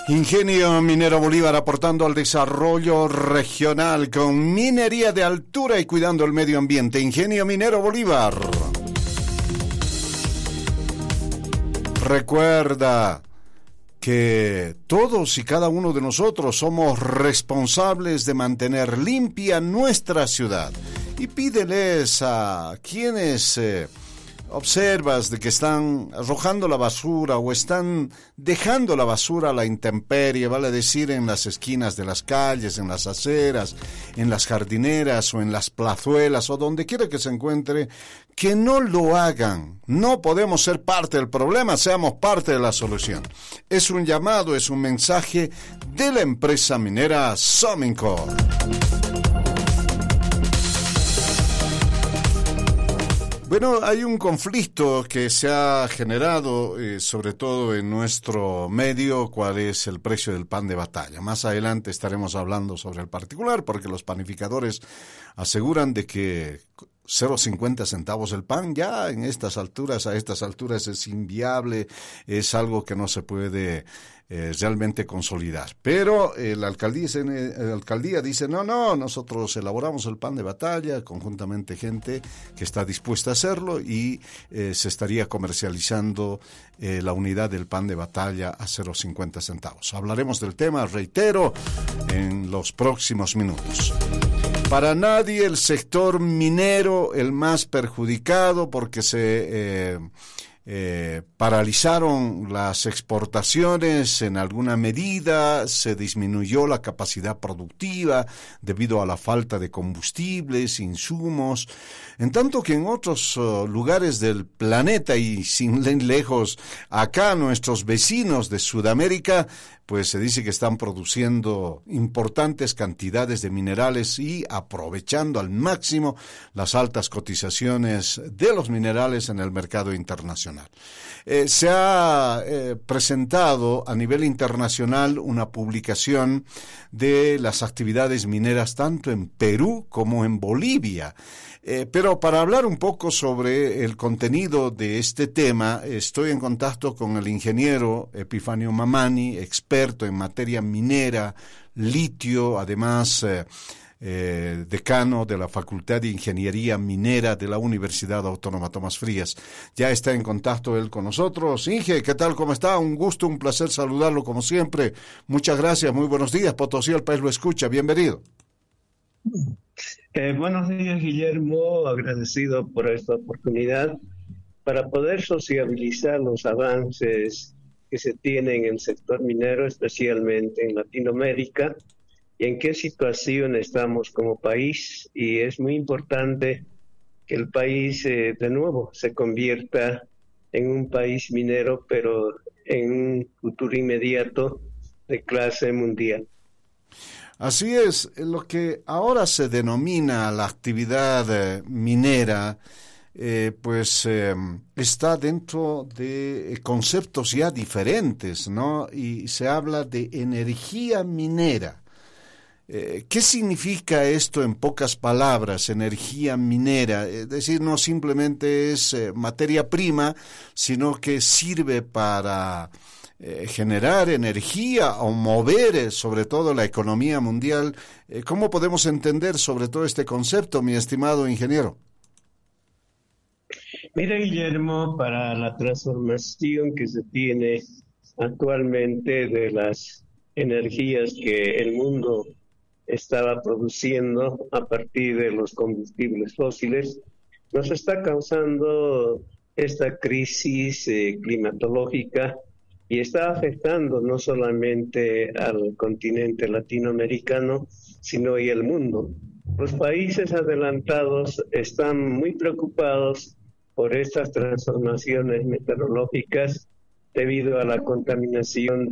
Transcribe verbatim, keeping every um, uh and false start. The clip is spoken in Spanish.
Ingenio Minero Bolívar aportando al desarrollo regional con minería de altura y cuidando el medio ambiente. Ingenio Minero Bolívar. Recuerda que todos y cada uno de nosotros somos responsables de mantener limpia nuestra ciudad. Y pídeles a quienes eh, observas de que están arrojando la basura o están dejando la basura a la intemperie, vale decir, en las esquinas de las calles, en las aceras, en las jardineras o en las plazuelas o donde quiera que se encuentre, que no lo hagan. No podemos ser parte del problema, seamos parte de la solución. Es un llamado, es un mensaje de la empresa minera Somincor. Bueno, hay un conflicto que se ha generado, eh, sobre todo en nuestro medio, cuál es el precio del pan de batalla. Más adelante estaremos hablando sobre el particular, porque los panificadores aseguran de que cero coma cincuenta centavos el pan ya en estas alturas, a estas alturas es inviable, es algo que no se puede eh, realmente consolidar. Pero eh, la alcaldía, eh, la alcaldía dice, no, no, nosotros elaboramos el pan de batalla, conjuntamente gente que está dispuesta a hacerlo y eh, se estaría comercializando eh, la unidad del pan de batalla a cero coma cincuenta centavos. Hablaremos del tema, reitero, en los próximos minutos. Para nadie el sector minero el más perjudicado porque se eh, eh, paralizaron las exportaciones en alguna medida, se disminuyó la capacidad productiva debido a la falta de combustibles, insumos, en tanto que en otros uh, lugares del planeta y sin lejos acá nuestros vecinos de Sudamérica, pues se dice que están produciendo importantes cantidades de minerales y aprovechando al máximo las altas cotizaciones de los minerales en el mercado internacional. Eh, se ha eh, presentado a nivel internacional una publicación de las actividades mineras tanto en Perú como en Bolivia. Eh, pero para hablar un poco sobre el contenido de este tema, estoy en contacto con el ingeniero Epifanio Mamani, experto en materia minera, litio, además eh, eh, decano de la Facultad de Ingeniería Minera de la Universidad Autónoma Tomás Frías. Ya está en contacto él con nosotros. Inge, ¿qué tal? ¿Cómo está? Un gusto, un placer saludarlo como siempre. Muchas gracias, muy buenos días. Potosí, el país lo escucha. Bienvenido. Eh, buenos días, Guillermo, agradecido por esta oportunidad para poder sociabilizar los avances que se tienen en el sector minero, especialmente en Latinoamérica, y en qué situación estamos como país. Y es muy importante que el país eh, de nuevo se convierta en un país minero, pero en un futuro inmediato de clase mundial. Así es, lo que ahora se denomina la actividad eh, minera, eh, pues eh, está dentro de conceptos ya diferentes, ¿no? Y se habla de energía minera. Eh, ¿Qué significa esto en pocas palabras, energía minera? Es decir, no simplemente es eh, materia prima, sino que sirve para Eh, generar energía o mover eh, sobre todo la economía mundial. Eh, ¿Cómo podemos entender sobre todo este concepto, mi estimado ingeniero? Mira, Guillermo, para la transformación que se tiene actualmente de las energías que el mundo estaba produciendo a partir de los combustibles fósiles, nos está causando esta crisis eh, climatológica. Y está afectando no solamente al continente latinoamericano, sino y el mundo. Los países adelantados están muy preocupados por estas transformaciones meteorológicas debido a la contaminación